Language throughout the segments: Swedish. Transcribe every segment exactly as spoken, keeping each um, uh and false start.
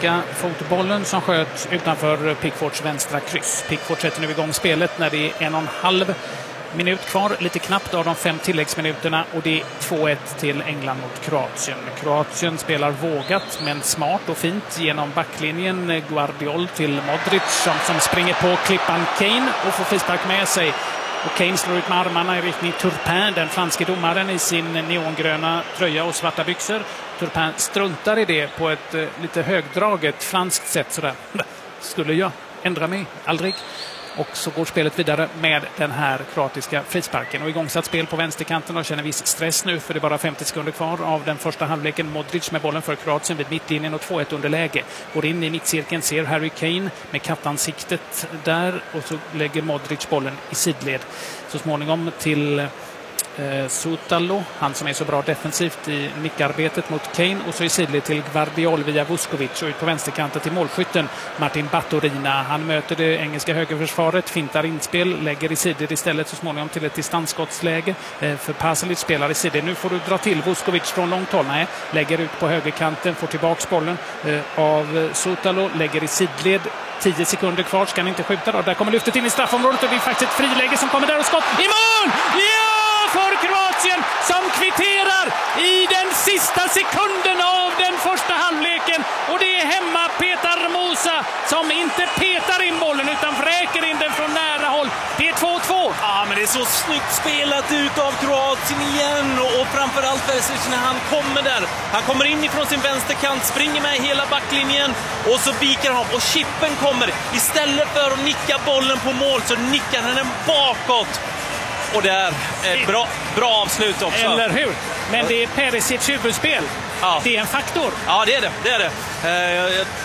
svenska fotbollen som sköt utanför Pickfords vänstra kryss. Pickford sätter nu igång spelet när det är en och en halv minut kvar, lite knappt av de fem tilläggsminuterna, och det är två ett till England mot Kroatien. Kroatien spelar vågat men smart och fint genom backlinjen. Guardiol till Modric som, som springer på klippan Kane och får frispark med sig. Och Kane slår ut med armarna i riktning Turpin, den franske domaren, i sin neongröna tröja och svarta byxor. Turpin struntar i det på ett eh, lite högdraget franskt sätt. Sådär. Skulle jag ändra mig? Aldrig. Och så går spelet vidare med den här kroatiska frisparken. Och igångsatt spel på vänsterkanten och känner viss stress nu, för det är bara femtio sekunder kvar av den första halvleken. Modric med bollen för Kroatien vid mittlinjen och två ett underläge. Går in i mittcirkeln, ser Harry Kane med kattansiktet där, och så lägger Modric bollen i sidled. Så småningom till Eh, Sutalo, han som är så bra defensivt i nickarbetet mot Kane, och så i sidled till Guardiol via Vuskovic och ut på vänsterkanten till målskytten Martin Baturina. Han möter det engelska högerförsvaret, fintar inspel, lägger i sidled istället så småningom till ett distansskottsläge eh, för Pasalic spelar i sidled. Nu får du dra till Vuskovic från långt håll. Nej, lägger ut på högerkanten, får tillbaks bollen eh, av Sutalo, lägger i sidled. Tio sekunder kvar, ska han inte skjuta då. Där kommer lyftet in i straffområdet och det är faktiskt ett friläge som kommer där och skott i mål! Ja! För Kroatien som kvitterar i den sista sekunden av den första halvleken, och det är hemma Petar Musa som inte petar in bollen utan vräker in den från nära håll. Det är två två. Ja, men det är så snyggt spelat ut av Kroatien igen, och, och framförallt när han kommer där. Han kommer in ifrån sin vänsterkant, springer med hela backlinjen och så viker han upp, och chippen kommer. Istället för att nicka bollen på mål så nickar han den bakåt. Och det är ett bra, bra avslut också. Eller hur? Men det är Perisic huvudspel. Ja. Det är en faktor. Ja, det är det. det, är det. Eh, jag,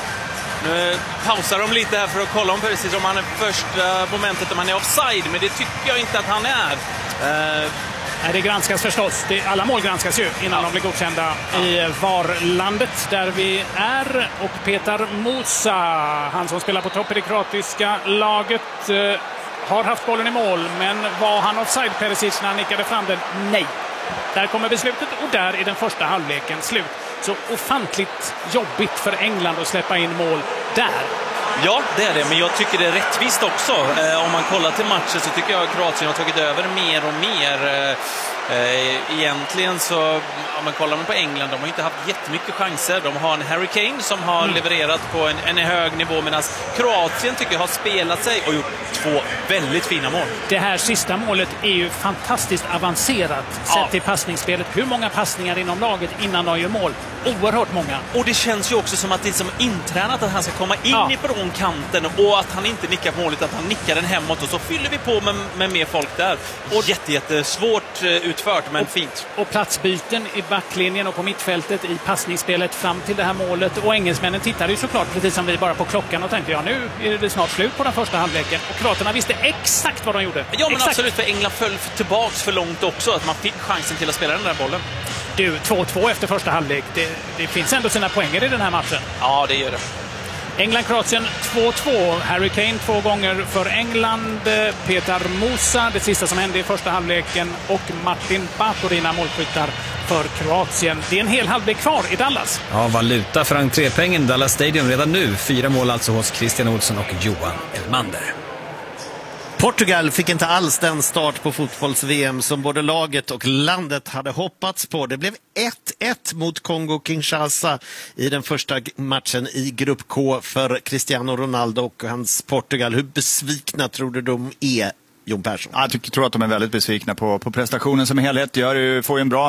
nu pausar de lite här för att kolla om Perisic, om han är första momentet om han är offside. Men det tycker jag inte att han är. Eh, Nej, det granskas förstås. Det, alla mål granskas ju innan ja. de blir godkända ja. i V A R-landet där vi är. Och Petar Musa, han som spelar på topp i det kroatiska laget, eh, har haft bollen i mål, men var han offside Perisic när han nickade fram den? Nej. Där kommer beslutet, och där är den första halvleken slut. Så ofantligt jobbigt för England att släppa in mål där. Ja, det är det, men jag tycker det är rättvist också. Eh, om man kollar till matchen så tycker jag att Kroatien har tagit över mer och mer. Eh, egentligen så, om man kollar på England, de har inte haft jättemycket chanser. De har en Harry Kane som har mm. levererat på en, en hög nivå, medan Kroatien tycker jag har spelat sig och gjort två väldigt fina mål. Det här sista målet är ju fantastiskt avancerat sett ja. till passningsspelet. Hur många passningar inom laget innan de gör mål? Oerhört många. Och det känns ju också som att det är som intränat att han ska komma in ja. ifrån kanten, och att han inte nickar på målet, att han nickar den hemåt, och så fyller vi på med, med mer folk där. Och jätte, jättesvårt utfört, men och, fint. Och platsbyten i backlinjen och på mittfältet i passningsspelet fram till det här målet. Och engelsmännen tittade ju såklart precis som vi bara på klockan och tänkte, ja, nu är det snart slut på den första halvleken. Och kroaterna visste exakt vad de gjorde. Ja, men exakt. absolut, för England föll tillbaks för långt också, att man fick chansen till att spela den där bollen. Du, två två efter första halvlek. Det, det finns ändå sina poänger i den här matchen. Ja, det gör det. England-Kroatien två två. Harry Kane två gånger för England. Petar Musa, det sista som hände i första halvleken. Och Martin Baturina, målskyttar för Kroatien. Det är en hel halvlek kvar i Dallas. Ja, valuta för entrépengen Dallas Stadium redan nu. Fyra mål alltså hos Christian Olsson och Johan Elmander. Portugal fick inte alls den start på fotbolls-V M som både laget och landet hade hoppats på. Det blev ett ett mot Kongo-Kinshasa i den första matchen i grupp K för Cristiano Ronaldo och hans Portugal. Hur besvikna tror du de är, Jon Persson? Jag tror att de är väldigt besvikna på, på prestationen som helhet. Gör, får ju en bra